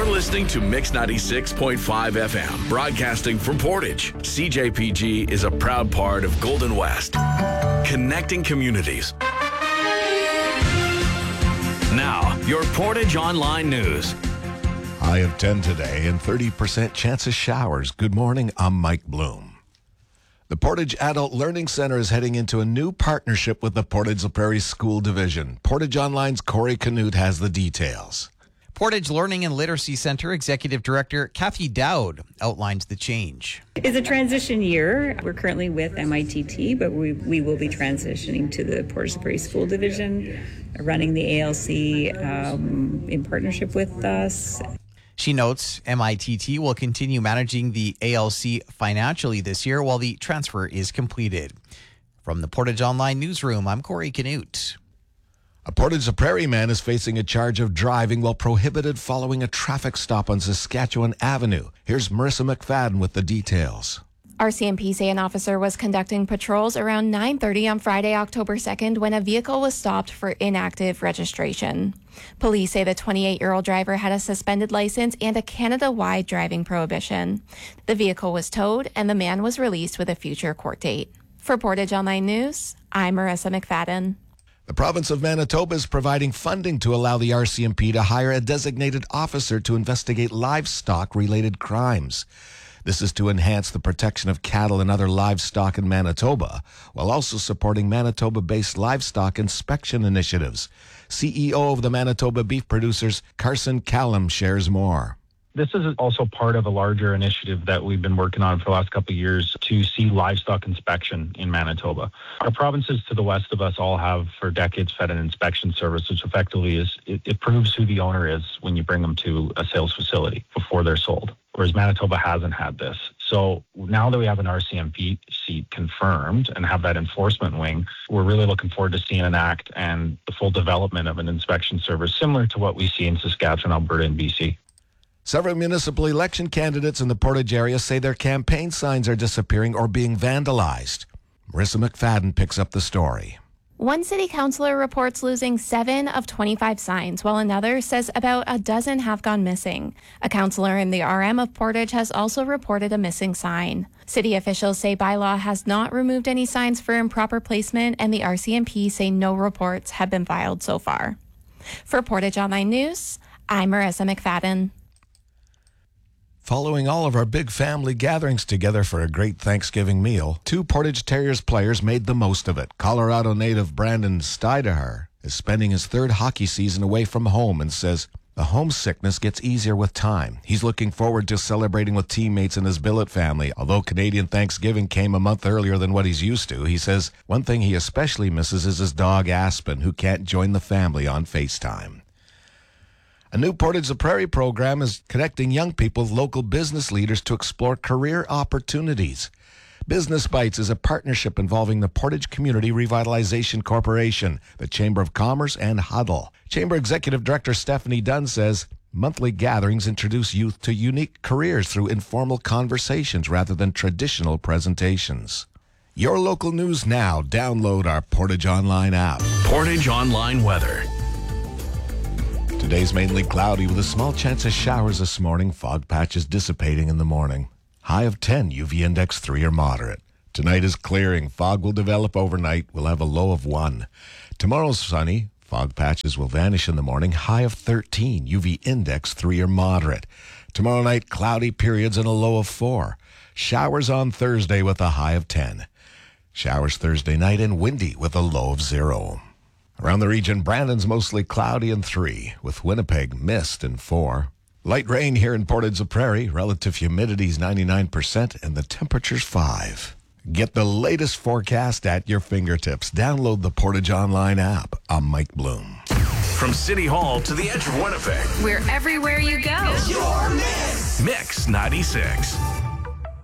You're listening to Mix 96.5 FM, broadcasting from Portage. CJPG is a proud part of Golden West, connecting communities. Now, your Portage Online News. High of 10 today and 30% chance of showers. Good morning, I'm Mike Bloom. The Portage Adult Learning Center is heading into a new partnership with the Portage La Prairie School Division. Portage Online's Corey Canute has the details. Portage Learning and Literacy Center Executive Director Kathy Dowd outlines the change. It's a transition year. We're currently with MITT, but we will be transitioning to the Portage La Prairie School Division, running the ALC in partnership with us. She notes MITT will continue managing the ALC financially this year while the transfer is completed. From the Portage Online Newsroom, I'm Corey Canute. A Portage La Prairie man is facing a charge of driving while prohibited following a traffic stop on Saskatchewan Avenue. Here's Marissa McFadden with the details. RCMP say an officer was conducting patrols around 9:30 on Friday, October 2nd, when a vehicle was stopped for inactive registration. Police say the 28-year-old driver had a suspended license and a Canada-wide driving prohibition. The vehicle was towed and the man was released with a future court date. For Portage Online News, I'm Marissa McFadden. The province of Manitoba is providing funding to allow the RCMP to hire a designated officer to investigate livestock-related crimes. This is to enhance the protection of cattle and other livestock in Manitoba, while also supporting Manitoba-based livestock inspection initiatives. CEO of the Manitoba Beef Producers, Carson Callum, shares more. This is also part of a larger initiative that we've been working on for the last couple of years to see livestock inspection in Manitoba. Our provinces to the west of us all have for decades fed an inspection service, which effectively is, it proves who the owner is when you bring them to a sales facility before they're sold, whereas Manitoba hasn't had this. So now that we have an RCMP seat confirmed and have that enforcement wing, we're really looking forward to seeing an act and the full development of an inspection service similar to what we see in Saskatchewan, Alberta, and BC. Several municipal election candidates in the Portage area say their campaign signs are disappearing or being vandalized. Marissa McFadden picks up the story. One city councillor reports losing 7 of 25 signs, while another says about a dozen have gone missing. A councillor in the RM of Portage has also reported a missing sign. City officials say bylaw has not removed any signs for improper placement, and the RCMP say no reports have been filed so far. For Portage Online News, I'm Marissa McFadden. Following all of our big family gatherings together for a great Thanksgiving meal, 2 Portage Terriers players made the most of it. Colorado native Brandon Steidaher is spending his 3rd hockey season away from home and says the homesickness gets easier with time. He's looking forward to celebrating with teammates in his billet family. Although Canadian Thanksgiving came a month earlier than what he's used to, he says one thing he especially misses is his dog Aspen, who can't join the family on FaceTime. A new Portage La Prairie program is connecting young people with local business leaders to explore career opportunities. Business Bites is a partnership involving the Portage Community Revitalization Corporation, the Chamber of Commerce, and Huddle. Chamber Executive Director Stephanie Dunn says monthly gatherings introduce youth to unique careers through informal conversations rather than traditional presentations. Your local news now. Download our Portage Online app. Portage Online weather. Today's mainly cloudy with a small chance of showers this morning. Fog patches dissipating in the morning. High of 10, UV index 3 or moderate. Tonight is clearing. Fog will develop overnight. We'll have a low of 1. Tomorrow's sunny. Fog patches will vanish in the morning. High of 13, UV index 3 or moderate. Tomorrow night, cloudy periods and a low of 4. Showers on Thursday with a high of 10. Showers Thursday night and windy with a low of 0. Around the region, Brandon's mostly cloudy and 3, with Winnipeg mist and 4. Light rain here in Portage La Prairie. Relative humidity is 99% and the temperature's 5. Get the latest forecast at your fingertips. Download the Portage Online app. I'm Mike Bloom. From City Hall to the edge of Winnipeg. We're everywhere you go. Mix 96.